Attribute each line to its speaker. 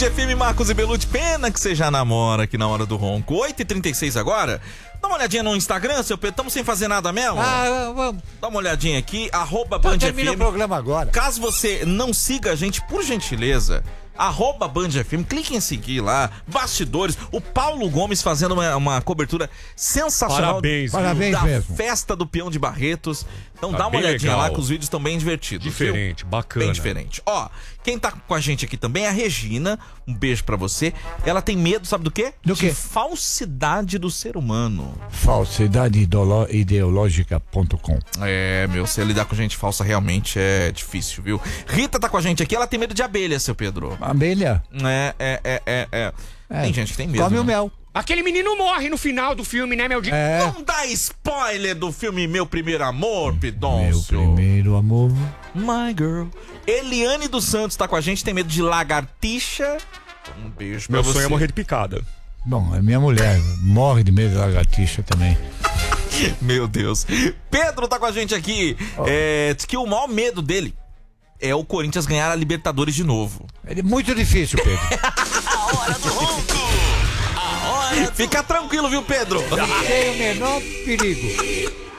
Speaker 1: FM Marcos e Belucci, pena que você já namora aqui na hora do ronco. 8h36 agora. Dá uma olhadinha no Instagram, seu Pedro. Estamos sem fazer nada mesmo?
Speaker 2: Vamos.
Speaker 1: Dá uma olhadinha aqui, @Band
Speaker 2: Termina o
Speaker 1: FM.
Speaker 2: programa agora.
Speaker 1: Caso você não siga a gente, por gentileza, @Band FM, clique em seguir lá. Bastidores, o Paulo Gomes fazendo uma cobertura sensacional.
Speaker 3: Parabéns,
Speaker 2: Parabéns
Speaker 1: da
Speaker 2: mesmo.
Speaker 1: festa do Peão de Barretos. Então
Speaker 3: Tá
Speaker 1: dá uma
Speaker 3: bem
Speaker 1: olhadinha
Speaker 3: legal.
Speaker 1: lá, que os vídeos estão bem divertidos.
Speaker 3: Diferente,
Speaker 1: viu?
Speaker 3: bacana.
Speaker 1: Bem diferente. Ó, quem tá com a gente aqui também é a Regina. Um beijo pra você. Ela tem medo, sabe do quê?
Speaker 2: Do quê?
Speaker 1: De falsidade do ser humano.
Speaker 2: Falsidadeideológica.com.
Speaker 1: É, meu, se lidar com gente falsa realmente é difícil, viu? Rita tá com a gente aqui, ela tem medo de abelha, seu Pedro.
Speaker 2: Abelha?
Speaker 1: É. Tem gente que tem medo.
Speaker 2: Come o
Speaker 1: né?
Speaker 2: mel.
Speaker 3: Aquele menino morre no final do filme, né, meu?
Speaker 1: Não dá spoiler do filme Meu Primeiro Amor,
Speaker 2: Meu
Speaker 1: Pidoncio.
Speaker 2: primeiro amor.
Speaker 1: My girl. Eliane dos Santos tá com a gente, tem medo de lagartixa. Um beijo pra
Speaker 3: Meu
Speaker 1: você.
Speaker 3: sonho é morrer de picada.
Speaker 2: Bom, a minha mulher morre de medo de lagartixa também.
Speaker 1: Meu Deus. Pedro tá com a gente aqui. Diz que o maior medo dele é o Corinthians ganhar a Libertadores de novo.
Speaker 2: É muito difícil, Pedro.
Speaker 4: A hora do ronco. A hora do...
Speaker 1: Fica tranquilo, viu, Pedro?
Speaker 2: Sem o menor perigo.